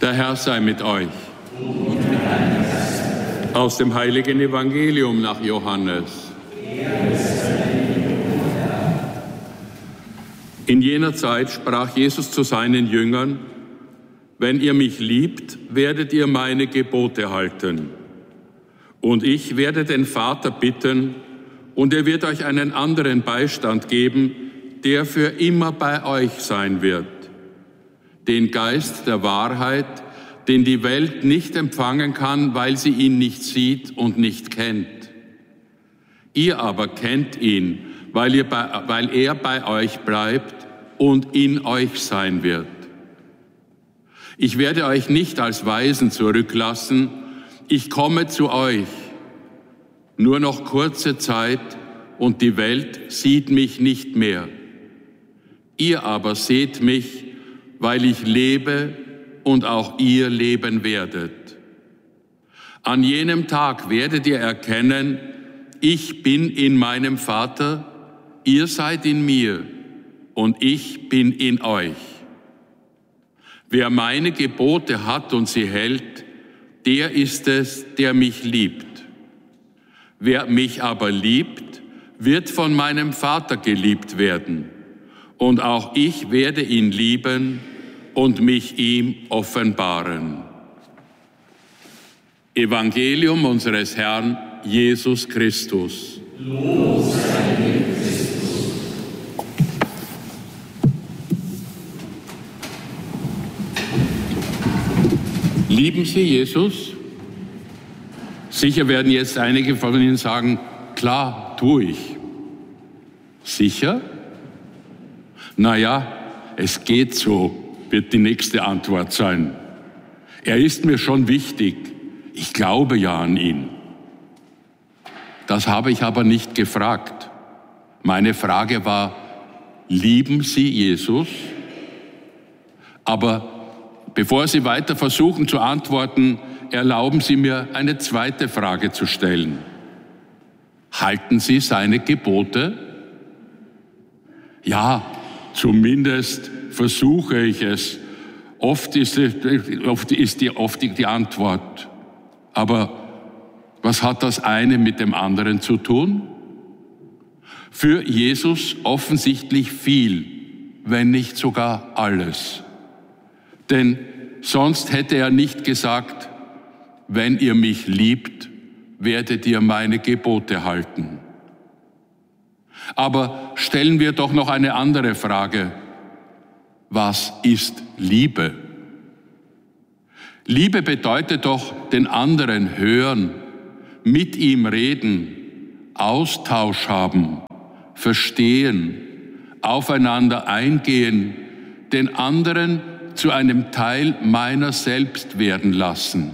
Der Herr sei mit euch. Aus dem heiligen Evangelium nach Johannes. In jener Zeit sprach Jesus zu seinen Jüngern: Wenn ihr mich liebt, werdet ihr meine Gebote halten. Und ich werde den Vater bitten, und er wird euch einen anderen Beistand geben, der für immer bei euch sein wird. Den Geist der Wahrheit, den die Welt nicht empfangen kann, weil sie ihn nicht sieht und nicht kennt. Ihr aber kennt ihn, weil er bei euch bleibt und in euch sein wird. Ich werde euch nicht als Waisen zurücklassen, ich komme zu euch. Nur noch kurze Zeit und die Welt sieht mich nicht mehr. Ihr aber seht mich, weil ich lebe und auch ihr leben werdet. An jenem Tag werdet ihr erkennen, ich bin in meinem Vater, ihr seid in mir und ich bin in euch. Wer meine Gebote hat und sie hält, der ist es, der mich liebt. Wer mich aber liebt, wird von meinem Vater geliebt werden. Und auch ich werde ihn lieben und mich ihm offenbaren. Evangelium unseres Herrn Jesus Christus. Lob sei dir, Christus. Lieben Sie Jesus? Sicher werden jetzt einige von Ihnen sagen, klar, tue ich. Sicher? Naja, es geht so, wird die nächste Antwort sein. Er ist mir schon wichtig. Ich glaube ja an ihn. Das habe ich aber nicht gefragt. Meine Frage war, lieben Sie Jesus? Aber bevor Sie weiter versuchen zu antworten, erlauben Sie mir, eine zweite Frage zu stellen. Halten Sie seine Gebote? Ja, zumindest versuche ich es. Oft ist die Antwort. Aber was hat das eine mit dem anderen zu tun? Für Jesus offensichtlich viel, wenn nicht sogar alles. Denn sonst hätte er nicht gesagt, wenn ihr mich liebt, werdet ihr meine Gebote halten. Aber stellen wir doch noch eine andere Frage. Was ist Liebe? Liebe bedeutet doch den anderen hören, mit ihm reden, Austausch haben, verstehen, aufeinander eingehen, den anderen zu einem Teil meiner selbst werden lassen.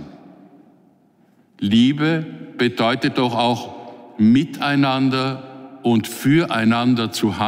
Liebe bedeutet doch auch miteinander und füreinander zu handeln.